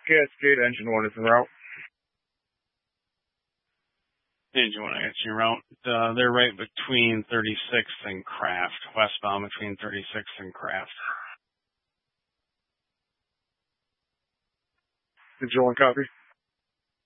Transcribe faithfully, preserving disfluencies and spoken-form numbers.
Cascade, engine one is en route. Engine one, I got you route. Uh, they're right between thirty-sixth and Craft, westbound between thirty-sixth and Craft. Engine one, copy.